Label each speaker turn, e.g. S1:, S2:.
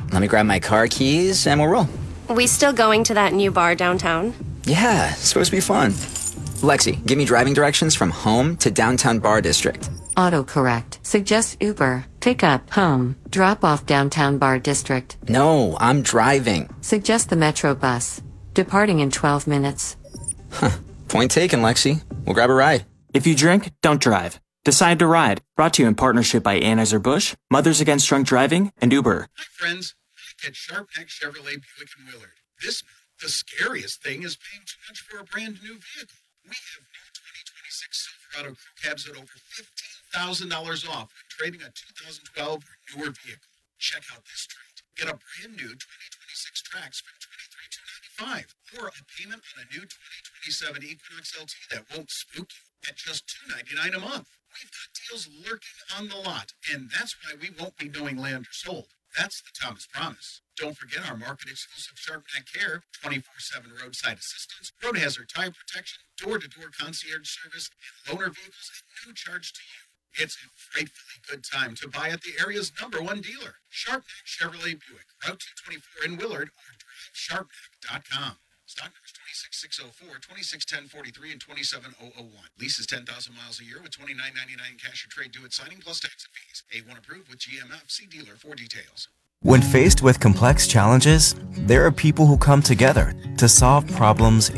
S1: Let me grab my car keys and we'll roll.
S2: We still going to that new bar downtown?
S1: Yeah, it's supposed to be fun. Lexi, give me driving directions from home to downtown bar district.
S3: Autocorrect. Suggest Uber. Pick up, home. Drop off downtown bar district.
S1: No, I'm driving.
S3: Suggest the Metro bus. Departing in 12 minutes.
S1: Point taken, Lexi. We'll grab a ride.
S4: If you drink, don't drive. Decide to ride. Brought to you in partnership by Anheuser-Busch, Mothers Against Drunk Driving, and Uber.
S5: Hi, friends. Back at Sharpneck Chevrolet Buick in Willard. This month, the scariest thing is paying too much for a brand new vehicle. We have new 2026 Silverado crew cabs at over $15,000 off when trading a 2012 or newer vehicle. Check out this treat. Get a brand new 2026 Trax for $23,295 or a payment on a new 2027 Equinox LT that won't spook you at just $299 a month. We've got deals lurking on the lot, and that's why we won't be knowing land or sold. That's the Thomas Promise. Don't forget our market-exclusive Sharpneck Care, 24/7 roadside assistance, road hazard tire protection, door-to-door concierge service, and loaner vehicles at no charge to you. It's a frightfully good time to buy at the area's #1 dealer, Sharpneck Chevrolet Buick, Route 224 in Willard, or drivesharpneck.com. Stock numbers 26604, 261043, and 27001. Lease is 10,000 miles a year with $29.99 cash or trade due at signing plus tax and fees. A1 approved with GMF. See dealer for details.
S6: When faced with complex challenges, there are people who come together to solve problems